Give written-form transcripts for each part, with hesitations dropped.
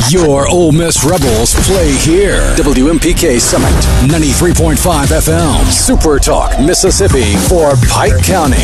Your Ole Miss Rebels play here. WMPK Summit, 93.5 FM. Super Talk, Mississippi for Pike County.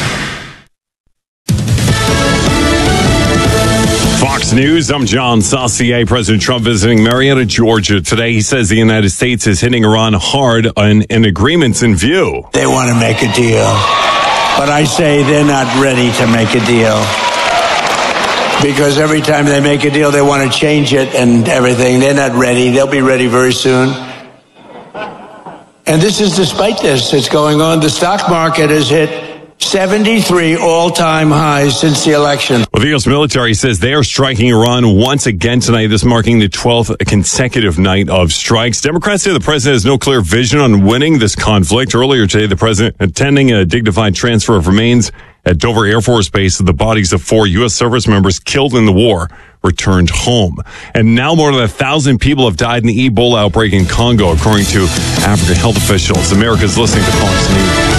Fox News, I'm John Saucier. President Trump visiting Marietta, Georgia today. He says the United States is hitting Iran hard on agreements in view. They want to make a deal, but I say they're not ready to make a deal. Because every time they make a deal, they want to change it and everything. They're not ready. They'll be ready very soon. And this is despite this that's going on. The stock market has hit 73 all-time highs since the election. Well, the U.S. military says they are striking Iran once again tonight, this marking the 12th consecutive night of strikes. Democrats say the president has no clear vision on winning this conflict. Earlier today, the president attending a dignified transfer of remains at Dover Air Force Base. The bodies of 4 U.S. service members killed in the war returned home. And now more than 1,000 people have died in the Ebola outbreak in Congo, according to African health officials. America's listening to Fox News.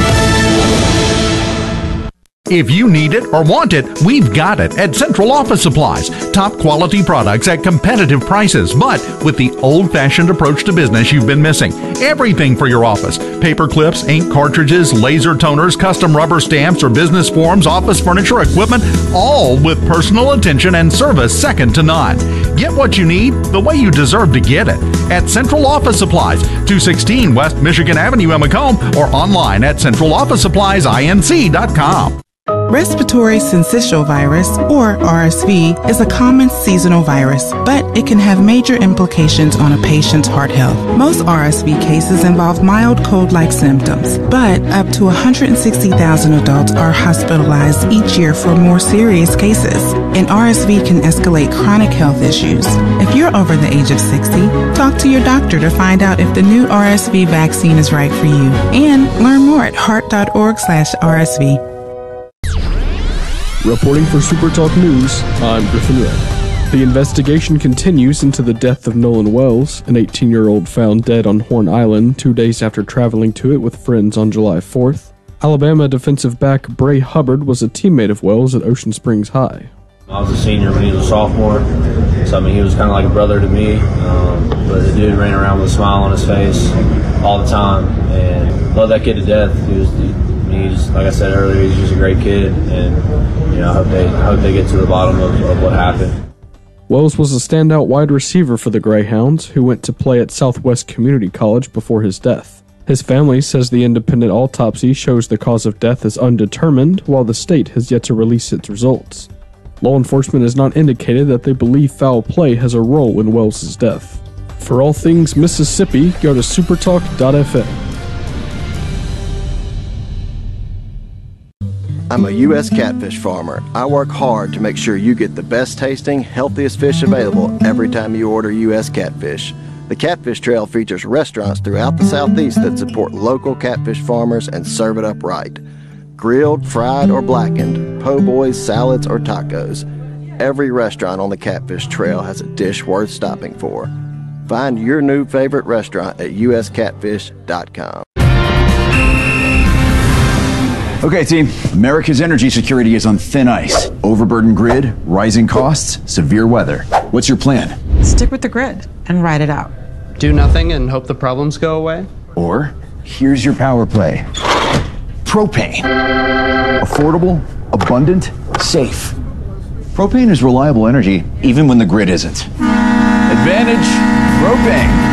If you need it or want it, we've got it at Central Office Supplies. Top quality products at competitive prices, but with the old-fashioned approach to business you've been missing. Everything for your office. Paper clips, ink cartridges, laser toners, custom rubber stamps or business forms, office furniture, equipment, all with personal attention and service second to none. Get what you need the way you deserve to get it at Central Office Supplies, 216 West Michigan Avenue in Macomb, or online at centralofficesuppliesinc.com. Respiratory syncytial virus, or RSV, is a common seasonal virus, but it can have major implications on a patient's heart health. Most RSV cases involve mild cold-like symptoms, but up to 160,000 adults are hospitalized each year for more serious cases, and RSV can escalate chronic health issues. If you're over the age of 60, talk to your doctor to find out if the new RSV vaccine is right for you, and learn more at heart.org/RSV. Reporting for SuperTalk News, I'm Griffin Red. The investigation continues into the death of Nolan Wells, an 18-year-old found dead on Horn Island 2 days after traveling to it with friends on July 4th. Alabama defensive back Bray Hubbard was a teammate of Wells at Ocean Springs High. I was a senior when he was a sophomore, so he was kind of like a brother to me, but the dude ran around with a smile on his face all the time, and loved that kid to death. He's, like I said earlier, he's just a great kid, and I hope they get to the bottom of what happened. Wells was a standout wide receiver for the Greyhounds, who went to play at Southwest Community College before his death. His family says the independent autopsy shows the cause of death is undetermined, while the state has yet to release its results. Law enforcement has not indicated that they believe foul play has a role in Wells' death. For all things Mississippi, go to supertalk.fm. I'm a U.S. catfish farmer. I work hard to make sure you get the best tasting, healthiest fish available every time you order U.S. catfish. The Catfish Trail features restaurants throughout the Southeast that support local catfish farmers and serve it up right. Grilled, fried, or blackened, po' boys, salads, or tacos. Every restaurant on the Catfish Trail has a dish worth stopping for. Find your new favorite restaurant at uscatfish.com. Okay, team, America's energy security is on thin ice. Overburdened grid, rising costs, severe weather. What's your plan? Stick with the grid and ride it out. Do nothing and hope the problems go away? Or, here's your power play. Propane. Affordable, abundant, safe. Propane is reliable energy, even when the grid isn't. Advantage propane.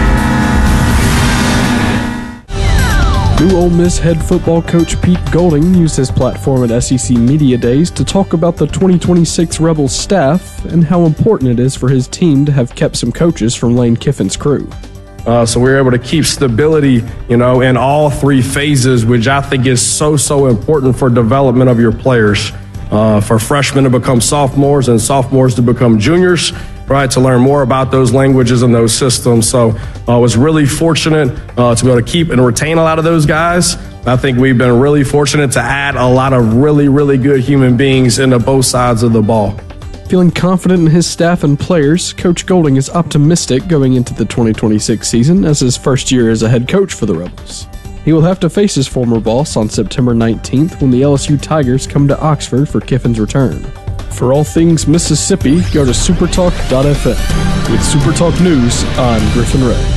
New Ole Miss head football coach Pete Golding used his platform at SEC Media Days to talk about the 2026 Rebels staff and how important it is for his team to have kept some coaches from Lane Kiffin's crew. So we were able to keep stability, in all three phases, which I think is so important for development of your players. For freshmen to become sophomores and sophomores to become juniors, right, to learn more about those languages and those systems. So I was really fortunate to be able to keep and retain a lot of those guys. I think we've been really fortunate to add a lot of really good human beings into both sides of the ball. Feeling confident in his staff and players, Coach Golding is optimistic going into the 2026 season as his first year as a head coach for the Rebels. He will have to face his former boss on September 19th when the LSU Tigers come to Oxford for Kiffin's return. For all things Mississippi, go to supertalk.fm. With Supertalk News, I'm Griffin Ray.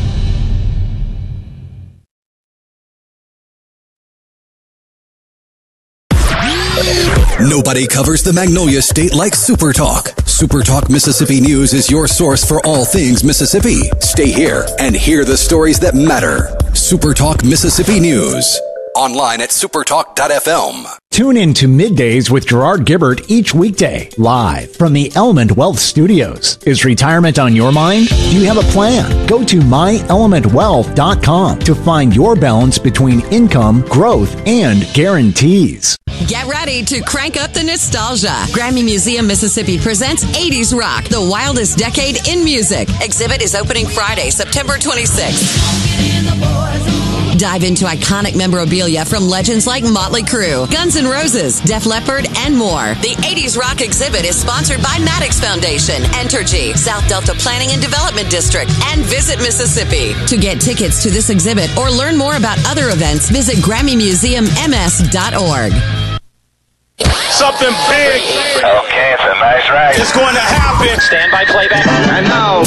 Nobody covers the Magnolia State like SuperTalk. SuperTalk Mississippi News is your source for all things Mississippi. Stay here and hear the stories that matter. SuperTalk Mississippi News. Online at supertalk.fm. Tune in to Middays with Gerard Gibbert each weekday, live from the Element Wealth Studios. Is retirement on your mind? Do you have a plan? Go to myelementwealth.com to find your balance between income, growth, and guarantees. Get ready to crank up the nostalgia. Grammy Museum Mississippi presents 80s Rock, the wildest decade in music. Exhibit is opening Friday, September 26th. Dive into iconic memorabilia from legends like Motley Crue, Guns N' Roses, Def Leppard, and more. The 80s Rock exhibit is sponsored by Maddox Foundation, Entergy, South Delta Planning and Development District, and Visit Mississippi. To get tickets to this exhibit or learn more about other events, visit GrammyMuseumMS.org. Something big. Okay, it's a nice ride. It's going to happen. Stand by playback. And now,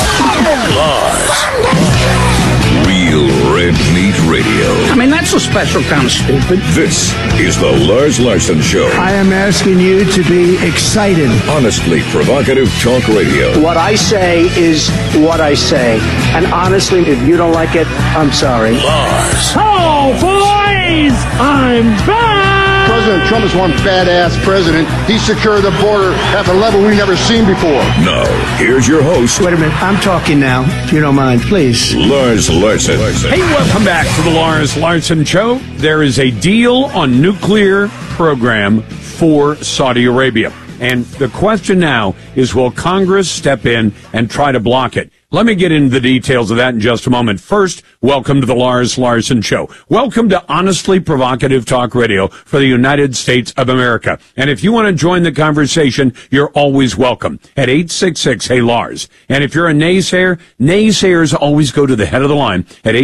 Real Red Meat Radio. I mean, that's a special kind of stupid. This is the Lars Larson Show. I am asking you to be excited. Honestly provocative talk radio. What I say is what I say. And honestly, if you don't like it, I'm sorry. Lars. Oh, boys! I'm back! President Trump is one badass president. He secured the border at a level we've never seen before. Now, here's your host. Wait a minute. I'm talking now, if you don't mind, please. Lars Larson. Hey, welcome back to the Lars Larson Show. There is a deal on nuclear program for Saudi Arabia. And the question now is, will Congress step in and try to block it? Let me get into the details of that in just a moment. First, welcome to the Lars Larson Show. Welcome to honestly provocative talk radio for the United States of America. And if you want to join the conversation, you're always welcome at 866-HEY-LARS. And if you're a naysayer, naysayers always go to the head of the line at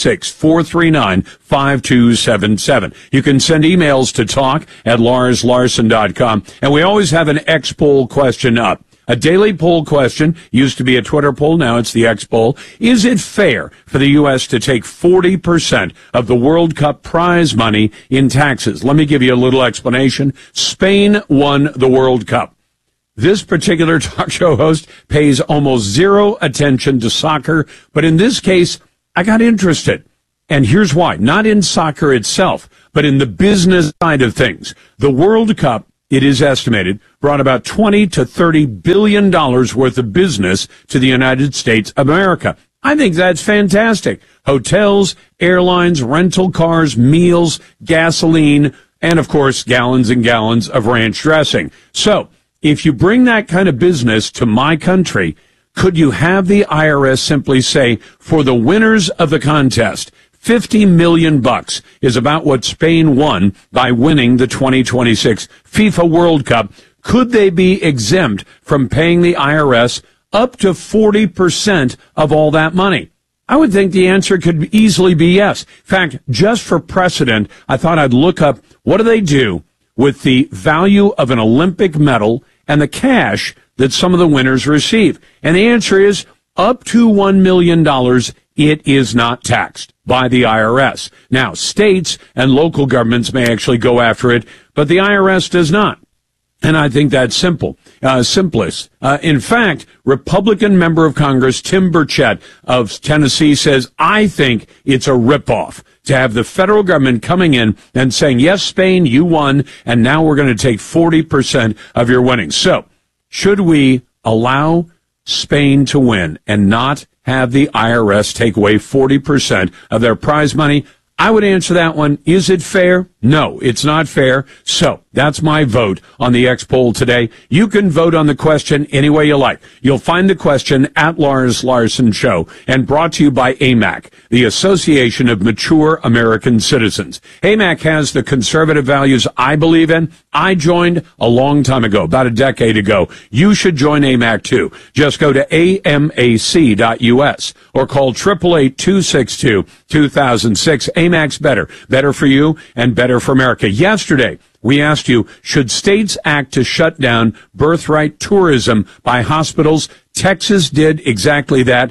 866-439-5277. You can send emails to talk@larslarson.com. And we always have an X-poll question up. A daily poll question, used to be a Twitter poll, now it's the X poll. Is it fair for the U.S. to take 40% of the World Cup prize money in taxes? Let me give you a little explanation. Spain won the World Cup. This particular talk show host pays almost zero attention to soccer, but in this case, I got interested. And here's why. Not in soccer itself, but in the business side of things. The World Cup, it is estimated, brought about $20 to $30 billion worth of business to the United States of America. I think that's fantastic. Hotels, airlines, rental cars, meals, gasoline, and of course, gallons and gallons of ranch dressing. So, if you bring that kind of business to my country, could you have the IRS simply say, for the winners of the contest, $50 million is about what Spain won by winning the 2026 FIFA World Cup. Could they be exempt from paying the IRS up to 40% of all that money? I would think the answer could easily be yes. In fact, just for precedent, I thought I'd look up what do they do with the value of an Olympic medal and the cash that some of the winners receive. And the answer is up to $1 million. It is not taxed by the IRS. Now, states and local governments may actually go after it, but the IRS does not. And I think that's simplest. In fact, Republican member of Congress Tim Burchett of Tennessee says, I think it's a ripoff to have the federal government coming in and saying, yes, Spain, you won, and now we're going to take 40% of your winnings. So, should we allow Spain to win and not have the IRS take away 40% of their prize money? I would answer that one. Is it fair? No, it's not fair. So that's my vote on the X poll today. You can vote on the question any way you like. You'll find the question at Lars Larson Show, and brought to you by AMAC, the Association of Mature American Citizens. AMAC has the conservative values I believe in. I joined a long time ago, about a decade ago. You should join AMAC too. Just go to amac.us or call 888-262-2006. AMAC's better for you and better for America. Yesterday, We asked you, should states act to shut down birthright tourism by hospitals? Texas did exactly that.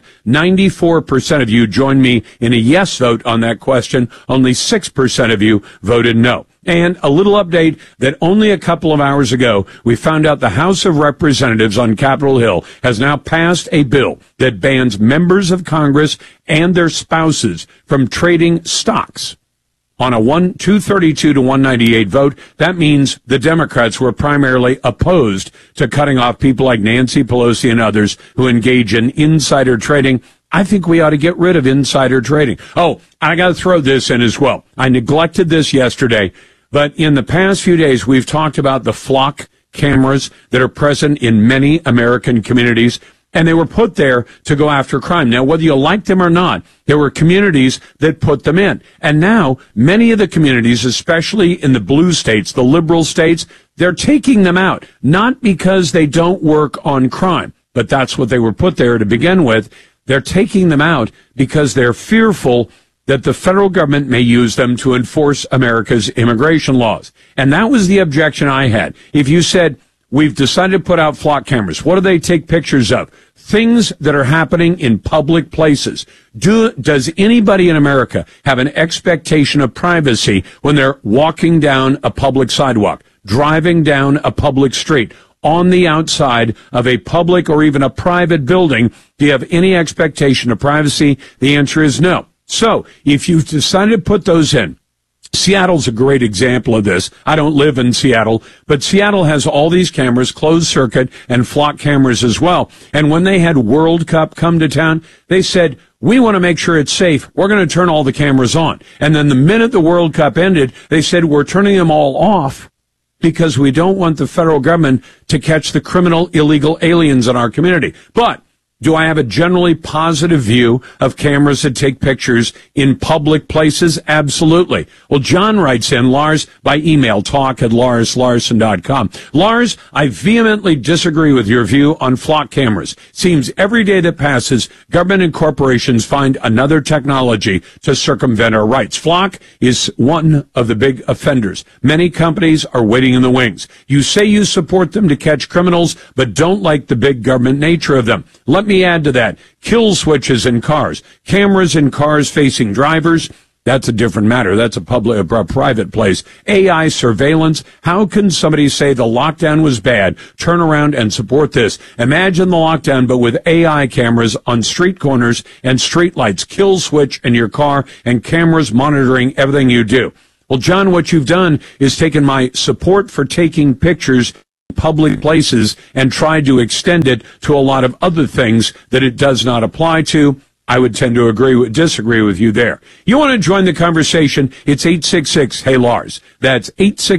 94% of you joined me in a yes vote on that question. Only 6% of you voted no. And a little update that only a couple of hours ago, we found out the House of Representatives on Capitol Hill has now passed a bill that bans members of Congress and their spouses from trading stocks. On a 232 to 198 vote, that means the Democrats were primarily opposed to cutting off people like Nancy Pelosi and others who engage in insider trading. I think we ought to get rid of insider trading. Oh, I got to throw this in as well. I neglected this yesterday, but in the past few days, we've talked about the flock cameras that are present in many American communities. And they were put there to go after crime. Now, whether you like them or not, there were communities that put them in. And now, many of the communities, especially in the blue states, the liberal states, they're taking them out. Not because they don't work on crime, but that's what they were put there to begin with. They're taking them out because they're fearful that the federal government may use them to enforce America's immigration laws. And that was the objection I had. If you said, we've decided to put out flock cameras. What do they take pictures of? Things that are happening in public places. Does anybody in America have an expectation of privacy when they're walking down a public sidewalk, driving down a public street, on the outside of a public or even a private building? Do you have any expectation of privacy? The answer is no. So if you've decided to put those in, Seattle's a great example of this. I don't live in Seattle, but Seattle has all these cameras, closed circuit and flock cameras as well. And when they had World Cup come to town, they said, we want to make sure it's safe. We're going to turn all the cameras on. And then the minute the World Cup ended, they said, we're turning them all off because we don't want the federal government to catch the criminal illegal aliens in our community. But do I have a generally positive view of cameras that take pictures in public places? Absolutely. Well, John writes in, Lars, by email, talk@LarsLarson.com. Lars, I vehemently disagree with your view on flock cameras. Seems every day that passes, government and corporations find another technology to circumvent our rights. Flock is one of the big offenders. Many companies are waiting in the wings. You say you support them to catch criminals, but don't like the big government nature of them. Let me add to that. Kill switches in cars, cameras in cars facing drivers. That's a different matter. That's a private place. AI surveillance. How can somebody say the lockdown was bad, turn around and support this? Imagine the lockdown, but with AI cameras on street corners and street lights, kill switch in your car and cameras monitoring everything you do. Well, John, what you've done is taken my support for taking pictures public places and tried to extend it to a lot of other things that it does not apply to. I would tend to disagree with you there. You want to join the conversation? It's 866-HEY-LARS. That's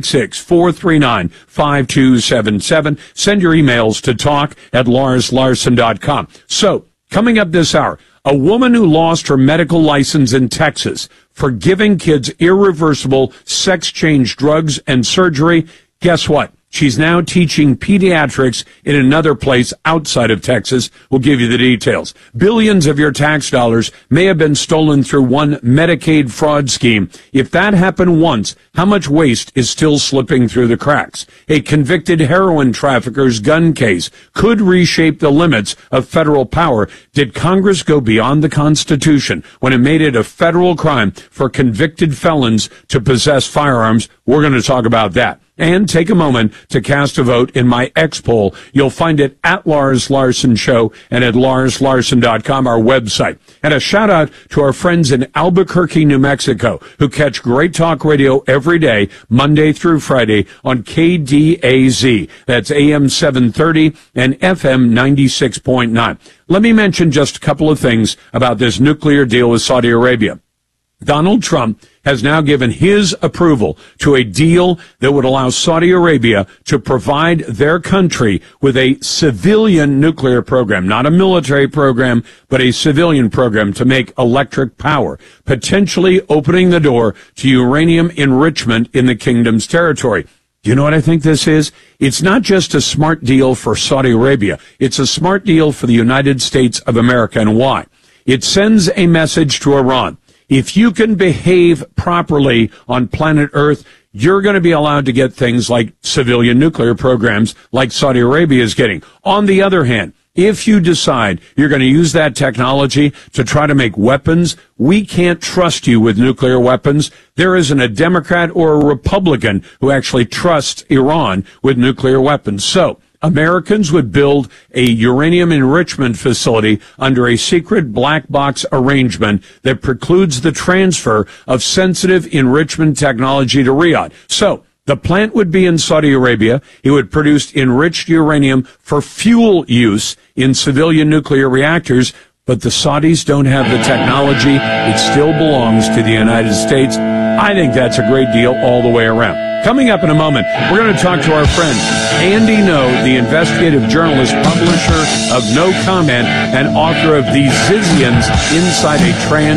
866-439-5277. Send your emails to talk@LarsLarson.com. So, coming up this hour, a woman who lost her medical license in Texas for giving kids irreversible sex-change drugs and surgery. Guess what? She's now teaching pediatrics in another place outside of Texas. We'll give you the details. Billions of your tax dollars may have been stolen through one Medicaid fraud scheme. If that happened once, how much waste is still slipping through the cracks? A convicted heroin trafficker's gun case could reshape the limits of federal power. Did Congress go beyond the Constitution when it made it a federal crime for convicted felons to possess firearms? We're going to talk about that. And take a moment to cast a vote in my X poll. You'll find it at Lars Larson Show and at LarsLarson.com, our website. And a shout out to our friends in Albuquerque, New Mexico, who catch great talk radio every day, Monday through Friday, on KDAZ. That's AM 730 and FM 96.9. Let me mention just a couple of things about this nuclear deal with Saudi Arabia. Donald Trump has now given his approval to a deal that would allow Saudi Arabia to provide their country with a civilian nuclear program, not a military program, but a civilian program to make electric power, potentially opening the door to uranium enrichment in the kingdom's territory. Do you know what I think this is? It's not just a smart deal for Saudi Arabia. It's a smart deal for the United States of America. And why? It sends a message to Iran. If you can behave properly on planet Earth, you're going to be allowed to get things like civilian nuclear programs like Saudi Arabia is getting. On the other hand, if you decide you're going to use that technology to try to make weapons, we can't trust you with nuclear weapons. There isn't a Democrat or a Republican who actually trusts Iran with nuclear weapons. So Americans would build a uranium enrichment facility under a secret black box arrangement that precludes the transfer of sensitive enrichment technology to Riyadh. So the plant would be in Saudi Arabia. It would produce enriched uranium for fuel use in civilian nuclear reactors, but the Saudis don't have the technology. It still belongs to the United States. I think that's a great deal all the way around. Coming up in a moment, we're going to talk to our friend Andy Ngo, the investigative journalist, publisher of No Comment, and author of The Zizians Inside a